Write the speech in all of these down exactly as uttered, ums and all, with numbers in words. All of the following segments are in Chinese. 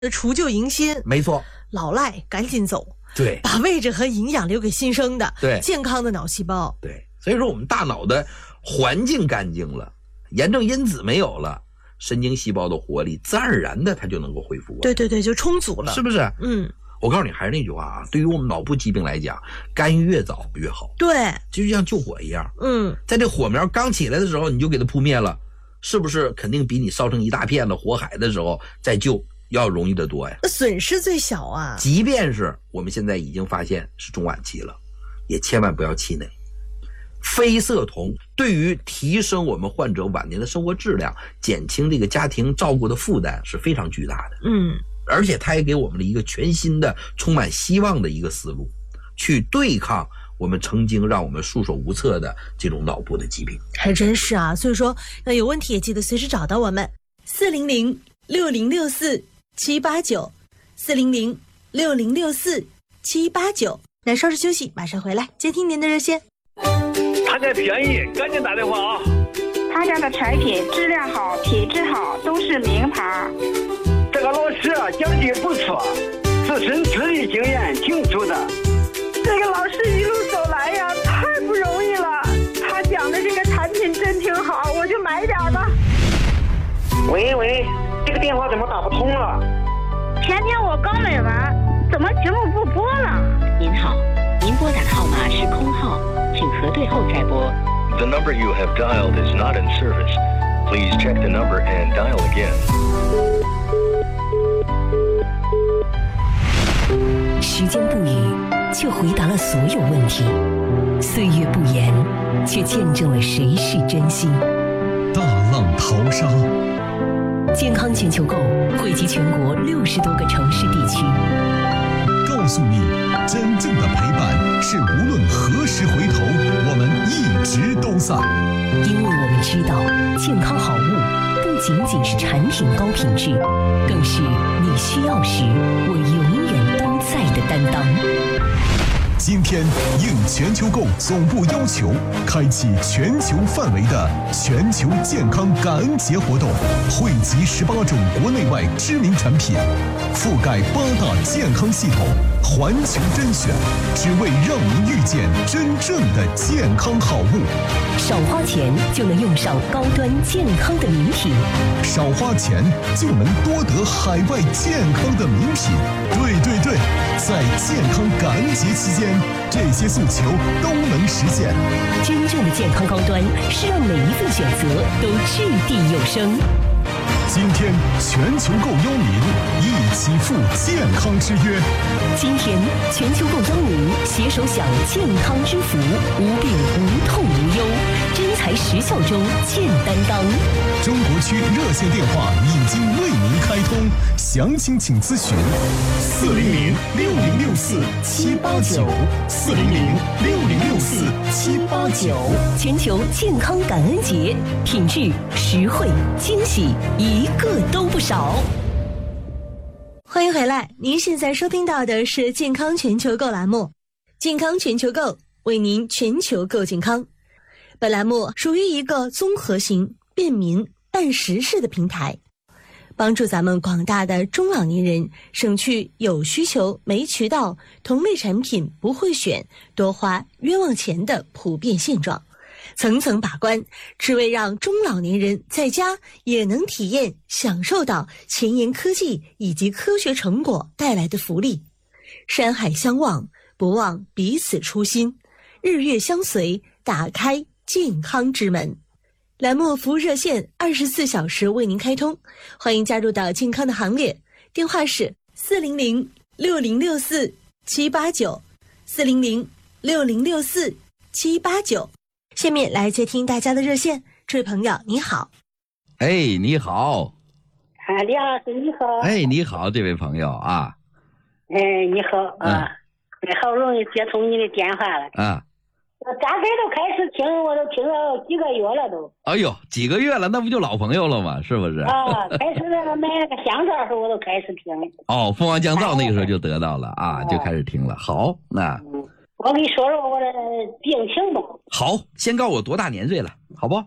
除旧迎新。 没错， 老赖赶紧走， 对， 把位置和营养留给新生的， 对， 健康的脑细胞。 对，所以说我们大脑的环境干净了，炎症因子没有了，神经细胞的活力自然而然的它就能够恢复。 对对对，就充足了， 是不是？ 嗯。 我告诉你，还是那句话啊，对于我们脑部疾病来讲，干预越早越好。 对， 就像救火一样， 嗯， 在这火苗刚起来的时候，你就给它扑灭了，是不是肯定比你烧成一大片的火海的时候再救要容易得多呀？ 损失最小啊。 即便是我们现在已经发现是中晚期了，也千万不要气馁。非色酮对于提升我们患者晚年的生活质量，减轻这个家庭照顾的负担是非常巨大的。 嗯。 而且它也给我们了一个全新的充满希望的一个思路，去对抗我们曾经让我们束手无策的这种脑部的疾病。 还真是啊，所以说那有问题也记得随时找到我们四零零六零六四七八九 四零零六零六四七八九。那稍事休息，马上回来接听您的热线。 他家便宜，赶紧打电话啊！ 他家的产品质量好，品质好，都是名牌。 这个老师啊，讲的不错，自身资历经验挺足的。 这个老师一路走来呀，太不容易了。他讲的这个产品真挺好，我就买点吧。 喂喂，这个电话怎么打不通了？ 前天我刚买完，怎么节目不播了？ 您好，您拨打的号码是空号，请核对后再拨。 The number you have dialed is not in service. Please check the number and dial again. 时间不语，却回答了所有问题；岁月不言，却见证了谁是真心。 大浪淘沙， 健康全球购汇集全国六十多个城市地区， 告诉你，真正的陪伴是无论何时回头，我们一直都在。 因为我们知道，健康好物不仅仅是产品高品质，更是你需要时我永远都在的担当。 今天应全球购总部要求，开启全球范围的全球健康感恩节活动，汇集十八种国内外知名产品，覆盖八大健康系统，环球甄选，只为让您遇见真正的健康好物。 少花钱就能用上高端健康的名品， 少花钱就能多得海外健康的名品。对对对，在健康感恩节期间，这些诉求都能实现。 真正的健康高端是让每一份选择都掷地有声。 今天全球购邀您一起赴健康之约。 今天全球购邀您携手享健康之福，无病无痛无忧，真材实效中见担当。 中国区热线电话已经为您开通，详情请咨询四零零六零六四七八九四零零六零六四七八九。 全球健康感恩节，品质、实惠、惊喜，一个都不少。 欢迎回来，您现在收听到的是健康全球购栏目，健康全球购为您全球购健康。本栏目属于一个综合型、便民、办实事的平台，帮助咱们广大的中老年人省去有需求没渠道、同类产品不会选、多花冤枉钱的普遍现状，层层把关，只为让中老年人在家也能体验享受到前沿科技以及科学成果带来的福利。山海相望，不忘彼此初心，日月相随，打开健康之门。栏目服务热线二十四小时为您开通，欢迎加入到健康的行列，电话是四零零六零六四七八九 四零零六零六四七八九。下面来接听大家的热线，这位朋友你好。 哎，你好。 啊，李老师你好。 哎，你好，这位朋友啊。 哎，你好啊，嗯、好不容易接通你的电话了啊。 我大概都开始听，我都听了几个月了都。 哎呦，几个月了，那不就老朋友了吗？是不是？ 啊，开始那个买那个香皂的时候，我都开始听。 哦，蜂王降噪那个时候就得到了啊，就开始听了。好，那、 嗯、我跟你说说我的病情吧。 好，先告诉我多大年岁了，好不？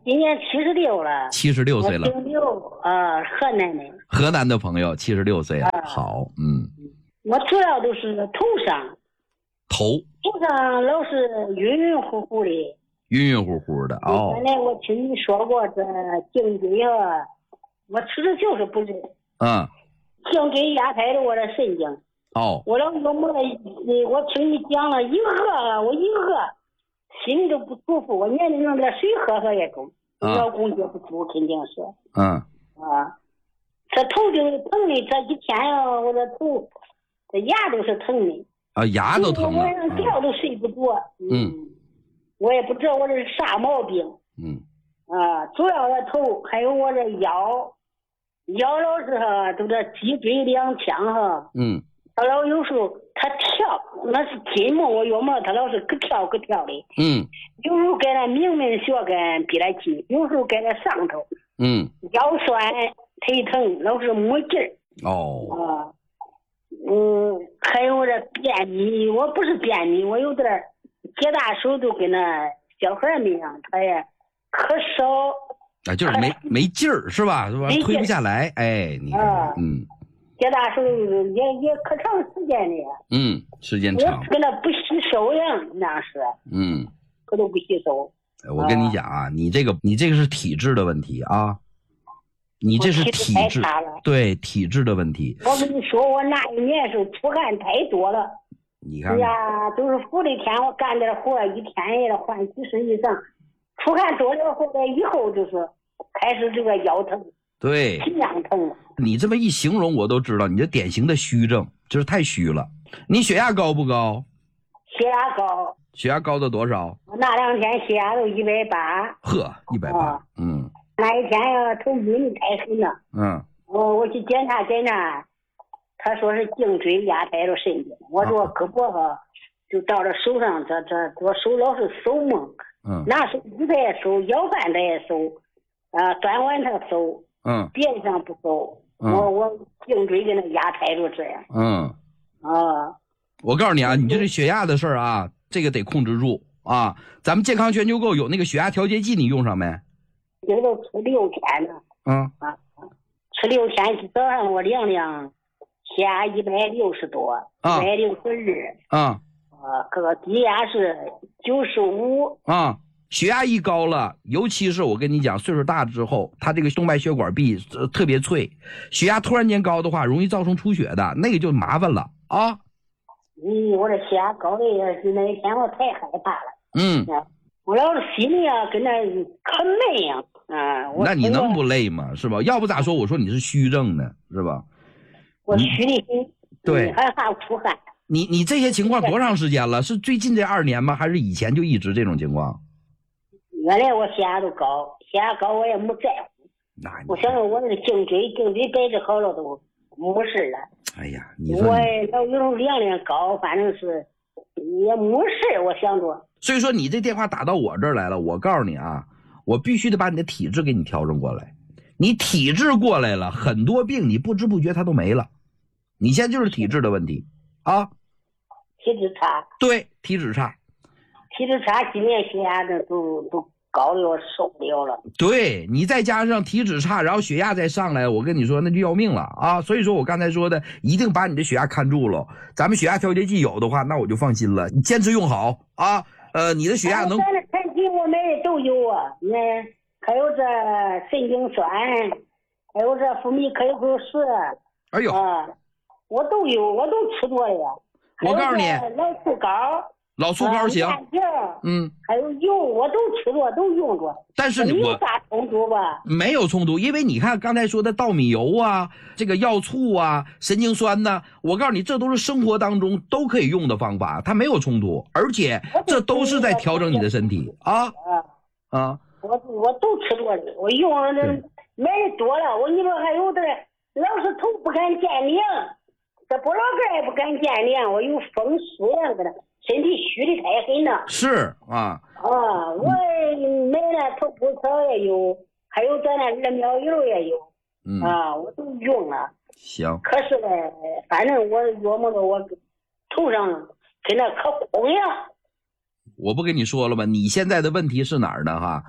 今年七十六了。 七十六岁了。 姓刘啊，河南的。 河南的朋友，七十六岁了。啊、好，嗯。 我主要都是头上。 头。 头上老是晕晕乎乎的。 晕晕乎乎的哦。 原来我听你说过这颈椎啊，我吃的就是不对。 嗯。 颈椎压开了我的神经。 哦。 我老有么我听你讲了一喝，我一喝心里都不舒服，我年龄上点水喝喝也中。嗯、老公接不住，肯定是。 嗯。 啊，这头就是疼的，这几天啊，我这头这牙都是疼的。 啊，牙都疼了。 晚上觉都睡不着。 嗯。 嗯我也不知道我这是啥毛病。 嗯。 啊，主要的头还有我这腰，腰老是哈，都这脊椎两腔哈。 嗯。 他老有时候他跳，那是筋嘛，我要么他老是咯跳咯跳的。 嗯。 有时候给他明明血根比来筋，有时候给他上头。 嗯。 腰酸腿疼，老是没劲儿。 哦。 啊。嗯，还有这便秘，我不是便秘，我有点解大手都跟那小孩儿一样，他也可少。 啊，就是没没劲儿是吧？是吧？推不下来，哎，你看，啊、嗯。 解大手也也可长时间的。 嗯，时间长。 我跟他不吸收呀，那是。 嗯。 可都不吸收。 我跟你讲啊，啊你这个你这个是体质的问题啊。你这是体质，对体质的问题。 我跟你说，我那一年是出汗太多了。 你看， 哎呀，就是伏的天，我干点活一天也得换几十以上。出汗多了后来以后就是开始这个腰疼， 对， 心脏疼。 你这么一形容，我都知道你这典型的虚症，就是太虚了。你血压高不高？ 血压高。 血压高到多少？ 我那两天血压都一百八。 呵，一百八，嗯。 那一天呀，头晕太狠了。 嗯。 我我去检查检查，他说是颈椎压开了神经。我说胳膊哈，就到了手上，这这我手老是手蒙。 嗯。 拿手指他也手，腰板他也手，啊，端碗他手。 嗯。 别的上不手。 嗯。 我我颈椎给他压开了这样。 嗯。 啊。 我告诉你啊，你这是血压的事儿啊，这个得控制住啊。咱们健康全球购有那个血压调节剂，你用上没？ 这都吃六天了。 嗯。 啊，吃六天，早上我量量，血压一百六十多，一百六十二。 啊。 啊，个低压是九十五。 啊，血压一高了，尤其是我跟你讲，岁数大之后，他这个动脉血管壁、呃、特别脆，血压突然间高的话，容易造成出血的，那个就麻烦了啊。 嗯，我这血压高的也是那一天我太害怕了。 嗯。 啊我老是心里啊，跟那可累呀，啊！ 那你能不累吗？是吧？要不咋说我说你是虚症呢，是吧？ 我虚的很， 对， 还怕出汗。 你你这些情况多长时间了？是最近这二年吗？还是以前就一直这种情况？ 原来我血压都高，血压高我也没在乎。 那我想着我那个颈椎颈椎摆治好了都没事了。 哎呀，你我老有时候量量高，反正是也没事，我想着。 所以说你这电话打到我这儿来了，我告诉你啊，我必须得把你的体质给你调整过来。你体质过来了，很多病你不知不觉它都没了。你现在就是体质的问题啊。 体质差。 对，体质差。 体质差，今年血压的都都高的我受不了了。 对，你再加上体质差，然后血压再上来，我跟你说那就要命了啊！所以说我刚才说的，一定把你的血压看住了。咱们血压调节剂有的话，那我就放心了，你坚持用好啊。呃，你的血压能。 咱的产品我买的都有啊，你还有这神经酸，还有这福米可口石。 哎呦。 啊，我都有，我都吃过了呀。 我告诉你， 老醋膏。 老醋膏行。嗯。 还有油，我都吃过，都用过。 但是你我没有啥冲突吧？ 没有冲突，因为你看刚才说的稻米油啊，这个药醋啊，神经酸呢，我告诉你，这都是生活当中都可以用的方法，它没有冲突，而且这都是在调整你的身体啊啊！ 我我都吃过的，我用的买的多了，我你说还有的老是头不敢见凉，这脖老根也不敢见凉，我有风湿呀，搁那身体虚的太狠了。 是啊。 啊，我买了头部草也有，还有咱那二苗油也有。 嗯。 啊，我都用了。 行。 可是呢，反正我琢磨着我头上跟那可红呀。 我不跟你说了吗？你现在的问题是哪儿呢？哈，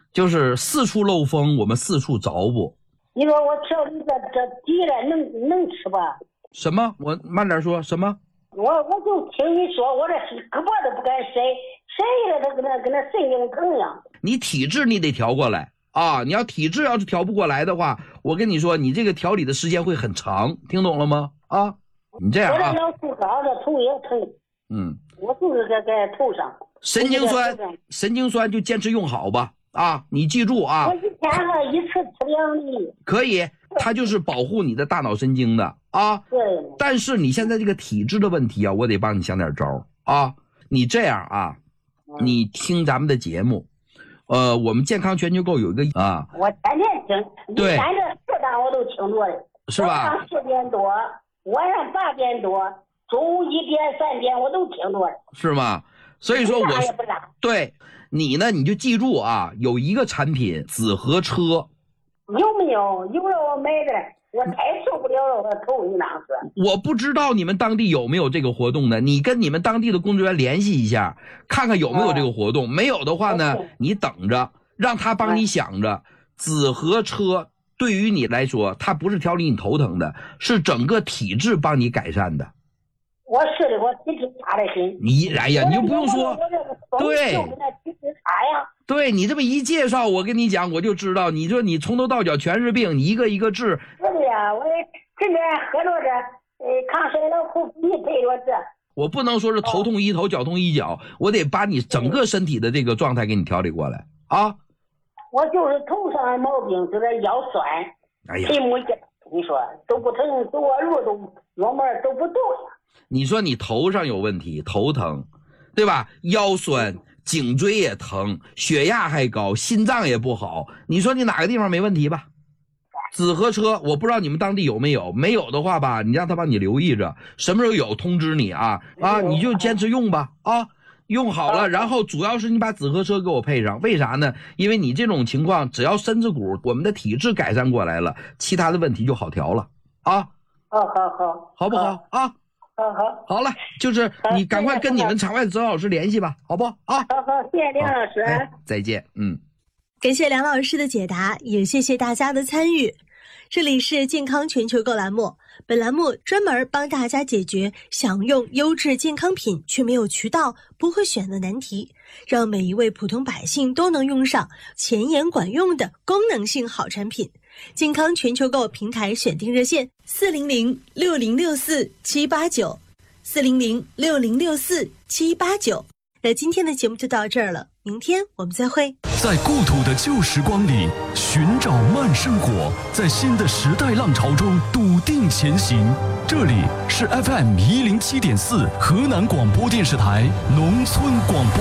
就是四处漏风，我们四处着补。 你说我调理这这底了，能能吃吧？ 什么？我慢点说，什么？ 我我就听你说，我这胳膊都不敢伸，伸了都跟那跟那神经疼一样。 你体质你得调过来啊！你要体质要是调不过来的话，我跟你说，你这个调理的时间会很长，听懂了吗？啊，你这样啊。 我这老树高，这头也疼。 嗯。 我就是在在头上。 神经酸，神经酸就坚持用好吧。啊，你记住啊！ 我一天还一次吃两粒。 可以，它就是保护你的大脑神经的啊。 对。 但是你现在这个体质的问题啊，我得帮你想点招啊。你这样啊，嗯、你听咱们的节目，呃，我们健康全球购有一个啊。 我天天听， 对， 反正四档我都听着的。 是吧？ 早上四点多，晚上八点多，中午一点、三点我都听着的。 是吗？所以说我也不拉对。你呢？你就记住啊，有一个产品紫河车， 有没有？有了我买的，我太受不了了，我头一囊子。 我不知道你们当地有没有这个活动呢？你跟你们当地的工作人员联系一下，看看有没有这个活动。哦、没有的话呢，你等着，让他帮你想着。紫河车对于你来说，它不是调理你头疼的，是整个体质帮你改善的。 我是的，我体质差的很。 你哎呀，你就不用说，对，对你这么一介绍，我跟你讲，我就知道，你说你从头到脚全是病，你一个一个治。 是的呀，我这边喝着这，呃，抗衰老口服液配着这。 我不能说是头痛医头，脚痛医脚，我得把你整个身体的这个状态给你调理过来啊。 我就是头上的毛病，就是腰酸， 哎呀， 腿木筋，你说都不疼，走我路都腰门都不动呀。 你说你头上有问题，头疼，对吧？腰酸，颈椎也疼，血压还高，心脏也不好。你说你哪个地方没问题吧？紫河车，我不知道你们当地有没有，没有的话吧，你让他帮你留意着，什么时候有通知你啊啊，你就坚持用吧啊，用好了，然后主要是你把紫河车给我配上，为啥呢？因为你这种情况，只要身子骨我们的体质改善过来了，其他的问题就好调了啊。 好好好， 好不好啊？ 好好好了，就是你赶快跟你们场外指导老师联系吧，好不好啊？ 好好，谢谢梁老师、哎， 再见。嗯， 感谢梁老师的解答，也谢谢大家的参与。这里是健康全球购栏目，本栏目专门帮大家解决想用优质健康品却没有渠道、不会选的难题，让每一位普通百姓都能用上前沿管用的功能性好产品。健康全球购平台选定热线四零零六零六四七八九，四零零六零六四七八九。那今天的节目就到这儿了，明天我们再会。 在故土的旧时光里寻找慢生活，在新的时代浪潮中笃定前行。这里是 F M 一零七点四河南广播电视台农村广播。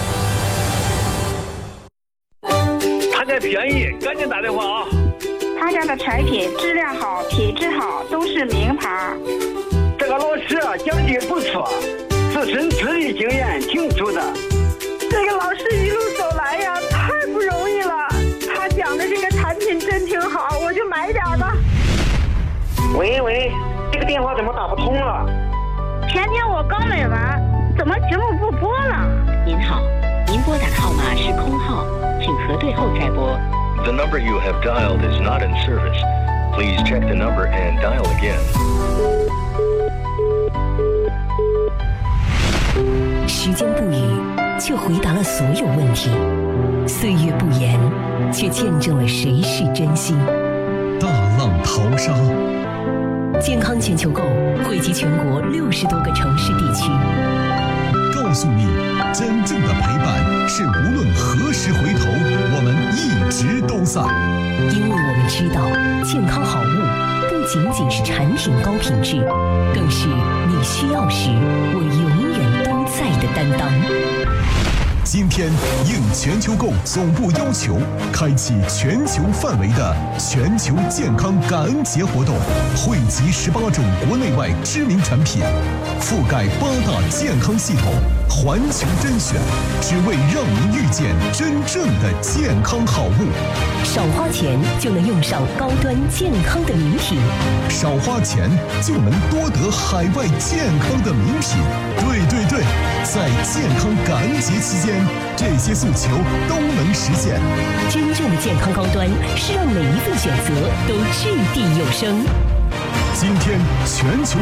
他家便宜，赶紧打电话啊！ 他家的产品质量好，品质好，都是名牌。 这个老师啊，讲的不错，自身资历经验挺足的。 这个老师一路走来呀，太不容易了。他讲的这个产品真挺好，我就买点吧。 喂喂，这个电话怎么打不通了？ 前天我刚买完，怎么节目不播了？ 您好，您拨打的号码是空号，请核对后再拨。 The number you have dialed is not in service. Please check the number and dial again. 时间不语，却回答了所有问题；岁月不言，却见证了谁是真心。 大浪淘沙， 健康全球购汇集全国六十多个城市地区， 告诉你，真正的陪伴是无论何时回头，我们一直都在。 因为我们知道，健康好物不仅仅是产品高品质，更是你需要时我永远都在的担当。 今天应全球购总部要求，开启全球范围的全球健康感恩节活动，汇集十八种国内外知名产品，覆盖八大健康系统，环球甄选，只为让您遇见真正的健康好物。 少花钱就能用上高端健康的名品， 少花钱就能多得海外健康的名品。对对对，在健康感恩节期间， 天，这些诉求都能实现。 真正的健康高端是让每一份选择都掷地有声。 今天全球